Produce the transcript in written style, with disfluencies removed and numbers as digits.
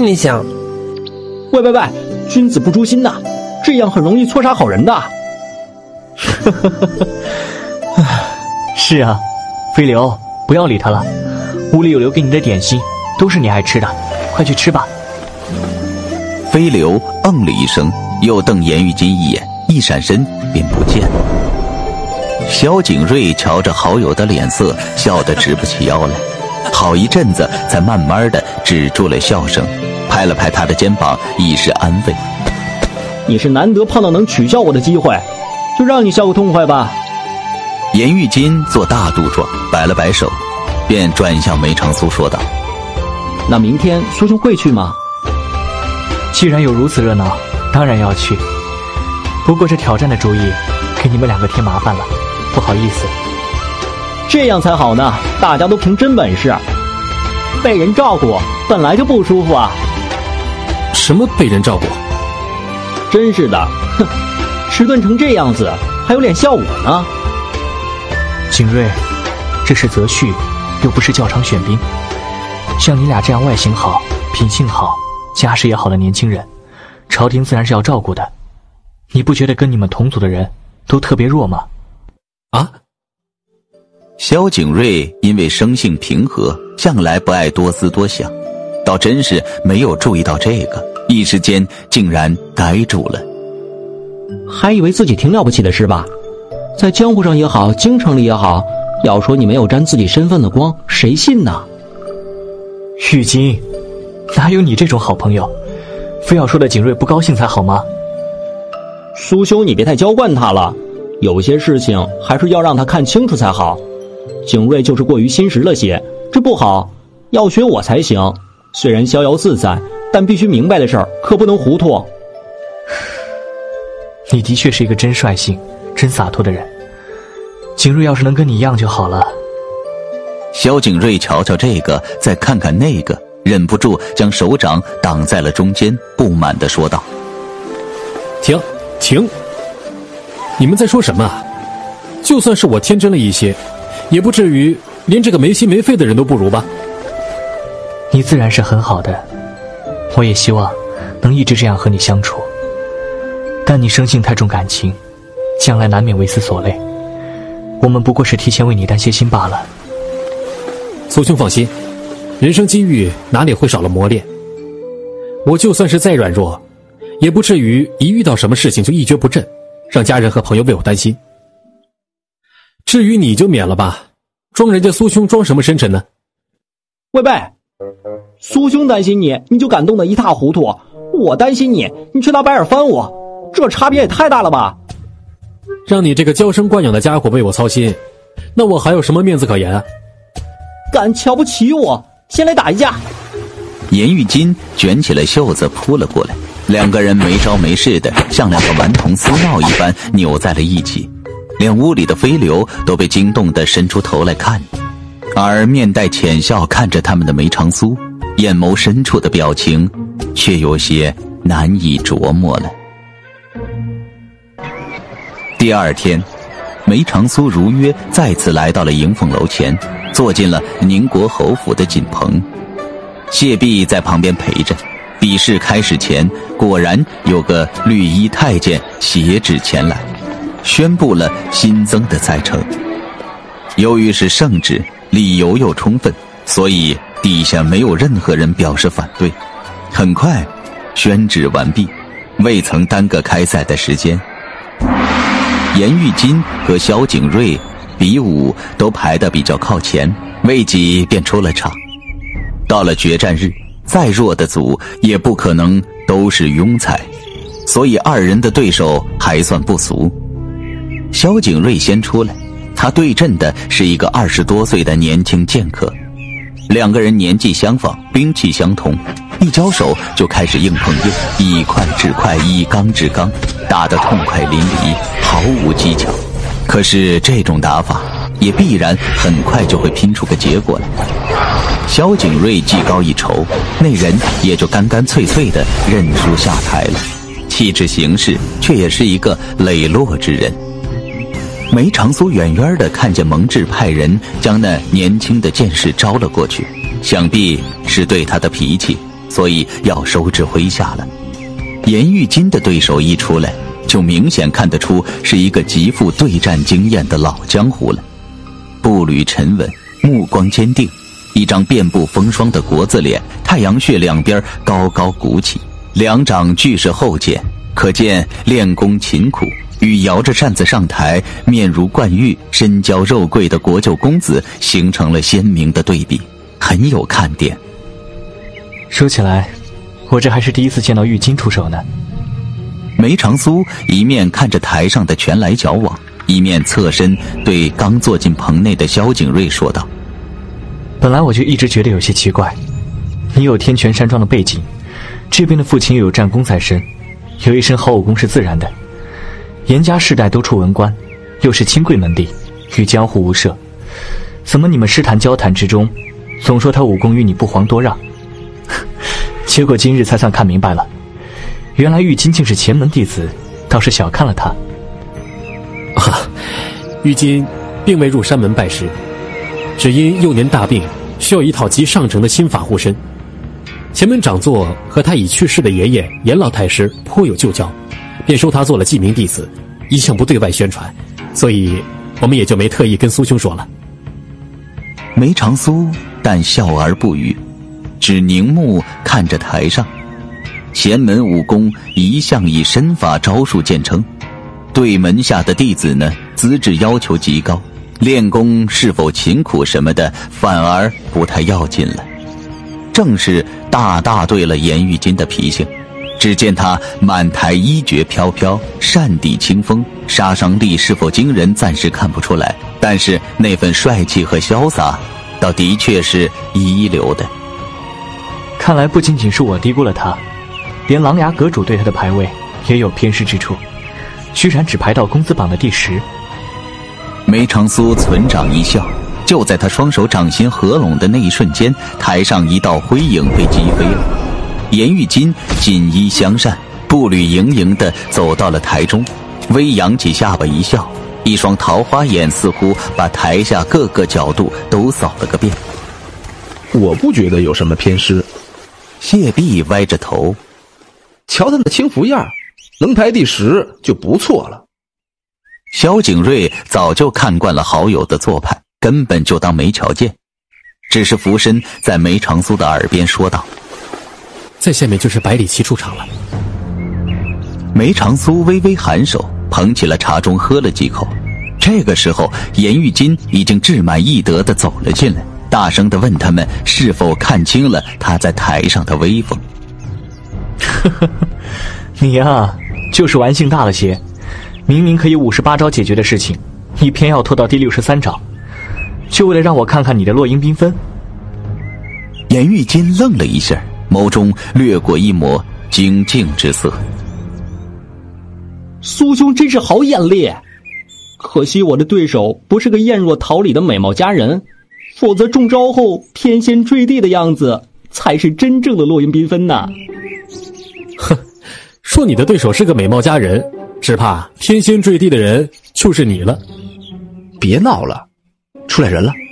心里想： 喂，君子不诛心呐，这样很容易错杀好人的。 是啊，飞流，不要理他了。屋里有留给你的点心，都是你爱吃的，快去吃吧。 飞流嗯了一声，又瞪严玉金一眼，一闪身便不见了。萧景睿瞧着好友的脸色，笑得直不起腰来，好一阵子才慢慢的止住了笑声，拍了拍他的肩膀，以示安慰。 你是难得碰到能取笑我的机会，就让你笑个痛快吧。 严玉金做大度状，摆了摆手，便转向梅长苏说道： 那明天苏兄会去吗？ 既然有如此热闹，当然要去。不过这挑战的主意给你们两个添麻烦了，不好意思。 这样才好呢，大家都凭真本事。被人照顾本来就不舒服啊。 什么被人照顾？ 真是的，哼，迟钝成这样子还有脸笑我呢。 景睿，这是择婿，又不是教场选兵。像你俩这样外形好、品性好、家世也好的年轻人，朝廷自然是要照顾的。你不觉得跟你们同族的人都特别弱吗？ 啊？ 萧景睿因为生性平和，向来不爱多思多想，倒真是没有注意到这个，一时间竟然呆住了。 还以为自己挺了不起的是吧？在江湖上也好，京城里也好，要说你没有沾自己身份的光，谁信呢？ 玉金，哪有你这种好朋友？非要说的景睿不高兴才好吗？ 苏兄，你别太娇惯他了，有些事情还是要让他看清楚才好。景睿就是过于心实了些，这不好，要学我才行。虽然逍遥自在，但必须明白的事儿可不能糊涂。 你的确是一个真率性、真洒脱的人。景睿要是能跟你一样就好了。 萧景睿瞧瞧这个，再看看那个，忍不住将手掌挡在了中间，不满地说道： 停！你们在说什么啊？就算是我天真了一些，也不至于连这个没心没肺的人都不如吧？ 你自然是很好的，我也希望能一直这样和你相处。但你生性太重感情，将来难免为此所累。我们不过是提前为你担些心罢了。 苏兄放心，人生机遇哪里会少了磨练？我就算是再软弱，也不至于一遇到什么事情就一蹶不振，让家人和朋友为我担心。至于你就免了吧，装人家苏兄装什么深沉呢？ 喂，苏兄担心你，你就感动得一塌糊涂；我担心你，你却拿白眼翻我，这差别也太大了吧？ 让你这个娇生惯养的家伙为我操心，那我还有什么面子可言啊？ 敢瞧不起我，先来打一架！ 严玉金卷起了袖子扑了过来，两个人没招没势的，像两个顽童厮闹一般扭在了一起，连屋里的飞流都被惊动得伸出头来看着，而面带浅笑看着他们的梅长苏，眼眸深处的表情却有些难以琢磨了。第二天，梅长苏如约再次来到了迎凤楼前，坐进了宁国侯府的锦棚。谢弼在旁边陪着。比试开始前，果然有个绿衣太监携旨前来，宣布了新增的赛程。由于是圣旨，理由又充分，所以底下没有任何人表示反对。很快宣旨完毕，未曾耽搁开赛的时间。严玉金和萧景睿比武都排得比较靠前，未几便出了场。到了决战日，再弱的组也不可能都是庸才，所以二人的对手还算不俗。萧景睿先出来，他对阵的是一个20多岁的年轻剑客，两个人年纪相仿，兵器相同，一交手就开始硬碰硬，以快制快，以刚制刚，打得痛快淋漓，毫无技巧。可是这种打法也必然很快就会拼出个结果来。萧景睿技高一筹，那人也就干干脆脆地认输下台了，气质行事却也是一个磊落之人。梅长苏远远地看见蒙挚派人将那年轻的剑士招了过去，想必是对他的脾气所以要收至麾下了。严玉金的对手一出来，就明显看得出是一个极富对战经验的老江湖了。步履沉稳，目光坚定，一张遍布风霜的国字脸，太阳穴两边高高鼓起，两掌俱是后茧，可见练功勤苦，与摇着扇子上台面如冠玉身娇肉贵的国舅公子形成了鲜明的对比，很有看点。 说起来，我这还是第一次见到玉金出手呢。 梅长苏一面看着台上的拳来脚往，一面侧身对刚坐进棚内的萧景睿说道： 本来我就一直觉得有些奇怪，你有天泉山庄的背景，这边的父亲又有战功在身，有一身好武功是自然的。严家世代都出文官，又是清贵门第，与江湖无涉，怎么你们师谈交谈之中总说他武功与你不遑多让？结果今日才算看明白了，原来玉金竟是前门弟子，倒是小看了他。 玉金并未入山门拜师，只因幼年大病，需要一套极上乘的心法护身。前门长座和他已去世的爷爷严老太师颇有旧交，便收他做了记名弟子，一向不对外宣传，所以我们也就没特意跟苏兄说了。 梅长苏但笑而不语，只凝目看着台上。前门武功一向以身法招数见称，对门下的弟子呢，资质要求极高，练功是否勤苦什么的反而不太要紧了。正是大对了严玉金的脾性。只见他满台衣绝飘飘，扇底清风，杀伤力是否惊人暂时看不出来，但是那份帅气和潇洒倒的确是一流的。 看来不仅仅是我低估了他，连琅琊阁主对他的排位也有偏失之处，居然只排到公子榜的第10。 梅长苏存掌一笑，就在他双手掌心合拢的那一瞬间，台上一道灰影被击飞了。严玉金锦衣相扇，步履盈盈地走到了台中，微扬起下巴一笑，一双桃花眼似乎把台下各个角度都扫了个遍。 我不觉得有什么偏失。 谢弼歪着头， 瞧他那轻浮样，能排第10就不错了。 萧景睿早就看惯了好友的做派，根本就当没瞧见，只是俯身在梅长苏的耳边说道： 再下面就是百里奇出场了。 梅长苏微微颔首，捧起了茶盅喝了几口。这个时候严玉金已经志满意得地走了进来，大声地问他们是否看清了他在台上的威风。 你啊，就是玩性大了些，明明可以58招解决的事情，你偏要拖到第63招，就为了让我看看你的落英缤纷。 严玉金愣了一下，眸中掠过一抹精进之色。 苏兄真是好眼力，可惜我的对手不是个艳若桃李的美貌佳人，否则中招后天仙坠地的样子才是真正的落英缤纷呐。 哼，说你的对手是个美貌佳人，只怕天仙坠地的人就是你了。 别闹了，出来人了。